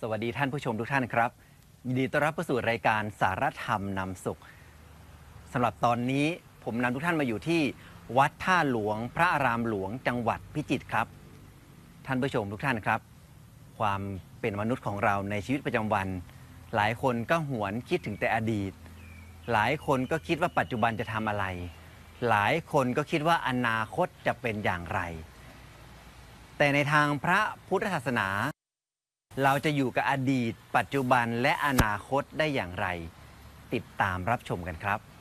สวัสดีท่านผู้ชมทุกท่านครับยินดีต้อนรับเข้าสู่รายการสารธรรมนำสุขสำหรับตอนนี้ผมนำทุกท่านมาอยู่ที่วัดท่าหลวงพระอารามหลวงจังหวัดพิจิตรครับท่านผู้ชมทุกท่านครับความเป็นมนุษย์ของเราในชีวิตประจำวัน หลายคนก็หวนคิดถึงแต่อดีตหลายคนก็คิดว่าปัจจุบันจะทำอะไรหลายคนก็คิดว่าอนาคตจะเป็นอย่างไรแต่ในทางพระพุทธศาสนาเราจะอยู่กับอดีตปัจจุบันและอนาคตได้อย่างไรติดตามรับชมกันครับ